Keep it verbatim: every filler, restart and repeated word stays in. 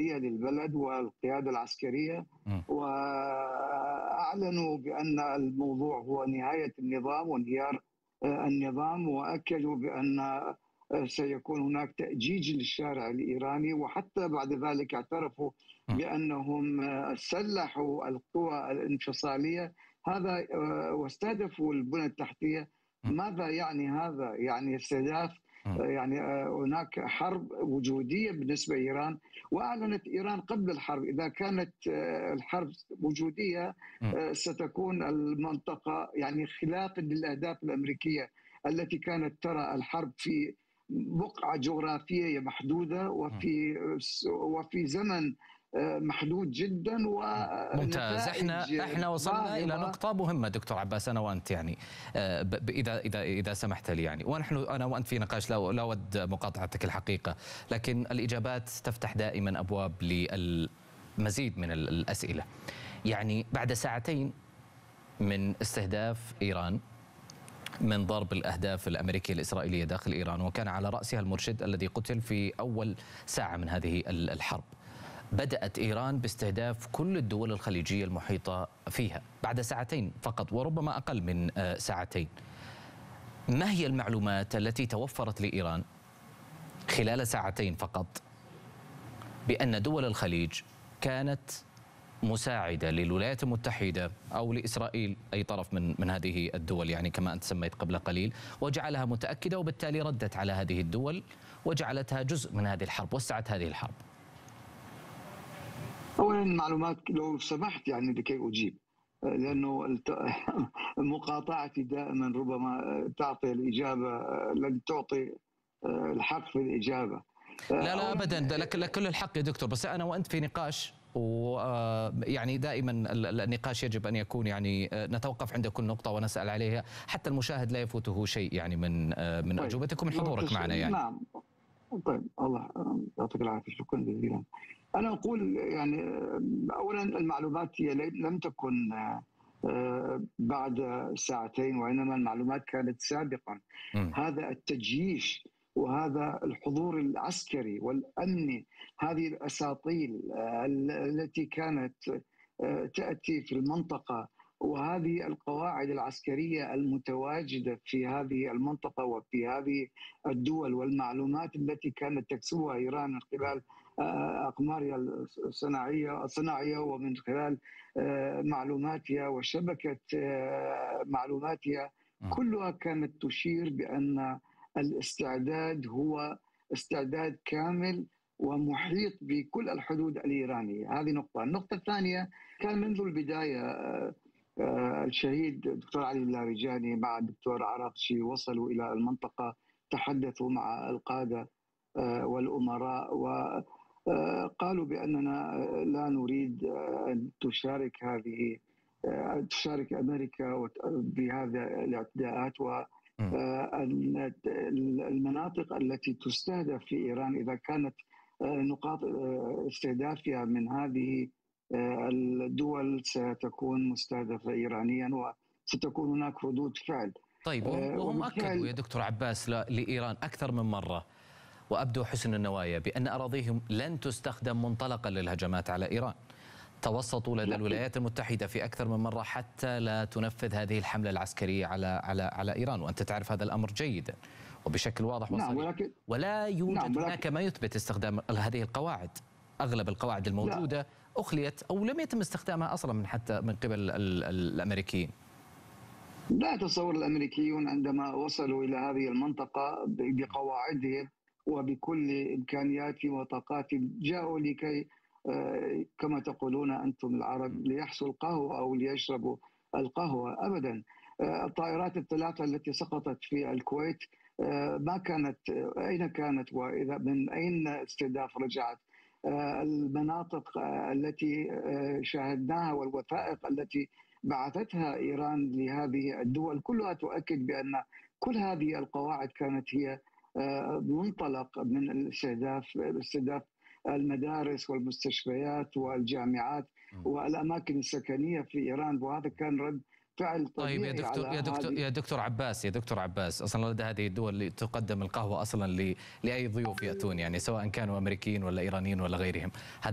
الاستقلالية للبلد والقيادة العسكرية، وأعلنوا بأن الموضوع هو نهاية النظام وانهيار النظام، وأكدوا بأن سيكون هناك تأجيج للشارع الإيراني، وحتى بعد ذلك اعترفوا بأنهم سلحوا القوى الانفصالية هذا واستهدفوا البنى التحتية. ماذا يعني هذا؟ يعني استهداف، يعني هناك حرب وجودية بالنسبة لإيران، وأعلنت إيران قبل الحرب إذا كانت الحرب وجودية ستكون المنطقة يعني خلاقا للأهداف الأمريكية التي كانت ترى الحرب في بقعة جغرافية محدودة وفي وفي زمن محدود جدا. ممتاز. احنا احنا وصلنا الى نقطه مهمه دكتور عباس، انا وانت يعني اذا اذا اذا سمحت لي يعني، ونحن انا وانت في نقاش لا لا اود مقاطعتك الحقيقه، لكن الاجابات تفتح دائما ابواب للمزيد من الاسئله. يعني بعد ساعتين من استهداف ايران، من ضرب الأهداف الأمريكية الإسرائيلية داخل إيران، وكان على رأسها المرشد الذي قتل في أول ساعة من هذه الحرب، بدأت إيران باستهداف كل الدول الخليجية المحيطة فيها بعد ساعتين فقط، وربما أقل من ساعتين. ما هي المعلومات التي توفرت لإيران خلال ساعتين فقط بأن دول الخليج كانت مساعدة للولايات المتحدة أو لإسرائيل، أي طرف من من هذه الدول يعني كما أنت سميت قبل قليل، وجعلها متأكدة وبالتالي ردت على هذه الدول وجعلتها جزء من هذه الحرب، وسعت هذه الحرب؟ أولا معلومات لو سمحت يعني لكي أجيب، لأنه مقاطعتي دائما ربما تعطي الإجابة، لن تعطي الحق في الإجابة. لا لا أبدا، لك لك كل الحق يا دكتور، بس أنا وأنت في نقاش، ويعني دائما النقاش يجب أن يكون يعني نتوقف عند كل نقطة ونسأل عليها حتى المشاهد لا يفوته شيء يعني من من طيب. أجوبتكم من حضورك معنا يعني. نعم طيب، الله يعطيك العافية، شكرا جزيلا. أنا أقول يعني أولا المعلومات هي لم تكن بعد ساعتين، وإنما المعلومات كانت سابقا. م. هذا التجييش وهذا الحضور العسكري والأمني، هذه الأساطيل التي كانت تأتي في المنطقة، وهذه القواعد العسكرية المتواجدة في هذه المنطقة وفي هذه الدول، والمعلومات التي كانت تكسبها إيران من خلال أقمارها الصناعية الصناعية ومن خلال معلوماتها وشبكة معلوماتها، كلها كانت تشير بأن الاستعداد هو استعداد كامل ومحيط بكل الحدود الإيرانية. هذه نقطة. النقطة الثانية، كان منذ البداية الشهيد دكتور علي اللاریجاني مع الدكتور عراقشي وصلوا إلى المنطقة، تحدثوا مع القادة والأمراء وقالوا بأننا لا نريد أن تشارك هذه تشارك أمريكا بهذه الاعتداءات، و المناطق التي تستهدف في إيران إذا كانت نقاط استهدافها من هذه الدول ستكون مستهدفة إيرانيا وستكون هناك ردود فعل. طيب، وهم أكدوا يا دكتور عباس لإيران أكثر من مرة وأبدوا حسن النوايا بأن أراضيهم لن تستخدم منطلقا للهجمات على إيران. توسطوا لدى الولايات المتحدة في أكثر من مرة حتى لا تنفذ هذه الحملة العسكرية على على على إيران، وأنت تعرف هذا الأمر جيدا وبشكل واضح وصريح. نعم، ولكن ولا يوجد نعم هناك ما يثبت استخدام هذه القواعد. أغلب القواعد الموجودة لا. أخليت أو لم يتم استخدامها أصلا من حتى من قبل ال ال الأمريكيين. لا يتصور الأمريكيون عندما وصلوا إلى هذه المنطقة بقواعدهم وبكل إمكانياتهم وطاقاتهم، جاءوا لكي كما تقولون أنتم العرب ليحصوا القهوة أو ليشربوا القهوة. أبدا. الطائرات الثلاثة التي سقطت في الكويت ما كانت، أين كانت وإذا من أين استهداف رجعت؟ المناطق التي شاهدناها والوثائق التي بعثتها إيران لهذه الدول كلها تؤكد بأن كل هذه القواعد كانت هي منطلق من الاستهداف استهداف المدارس والمستشفيات والجامعات والأماكن السكنية في إيران، وهذا كان رد فعل طبيعي. طيب يا دكتور يا دكتور يا دكتور عباس يا دكتور عباس اصلا لدى هذه الدول تقدم القهوة اصلا لاي ضيوف ياتون، يعني سواء كانوا امريكيين ولا ايرانيين ولا غيرهم.